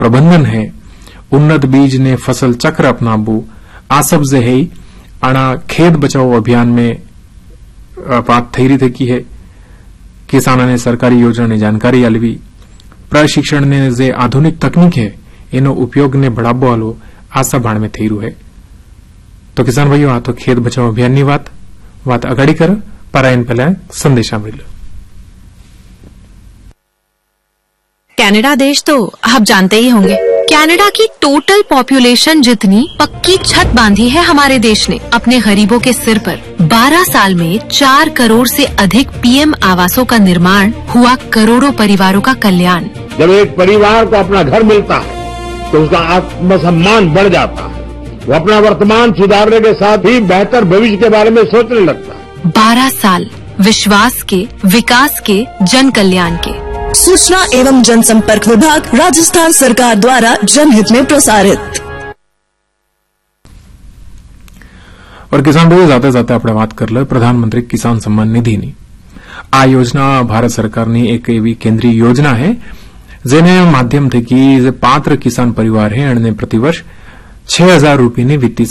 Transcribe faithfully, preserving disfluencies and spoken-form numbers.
प्रबंधन है, उन्नत बीज ने फसल चक्र अपनाबू आ सब जे है आना खेत बचाओ अभियान में बात थई रही थी है। किसानों ने सरकारी योजना ने जानकारी आलवी, प्रशिक्षण ने जे आधुनिक तकनीक है एनो उपयोग ने बढ़ावो आलो आ सब भाण में थई रह्यो है। तो किसान भाईओ आ तो खेत बचाओ अभियान की बात बात अगाड़ी कर पर एन पहला संदेश मिलो। कनाडा देश तो आप जानते ही होंगे, कनाडा की टोटल पॉपुलेशन जितनी पक्की छत बांधी है हमारे देश ने अपने गरीबों के सिर पर। बारह साल में चार करोड़ से अधिक पीएम आवासों का निर्माण हुआ, करोड़ों परिवारों का कल्याण। जब एक परिवार को अपना घर मिलता है तो उसका आत्मसम्मान बढ़ जाता है, वो अपना वर्तमान सुधारने के साथ ही बेहतर भविष्य के बारे में सोचने लगता है। बारह साल विश्वास के, विकास के, जन कल्याण के। सूचना एवं जनसंपर्क विभाग, राजस्थान सरकार द्वारा जनहित में प्रसारित। और किसान भाई जाते जाते આપણે વાત कर લે प्रधानमंत्री किसान सम्मान निधि ની। આ યોજના ભારત સરકારની એક એવી કેન્દ્રીય યોજના है જેને માધ્યમથી જે પાત્ર કિસાન પરિવાર है એને प्रतिवर्ष छह हजार રૂપિયાની વિત્તીય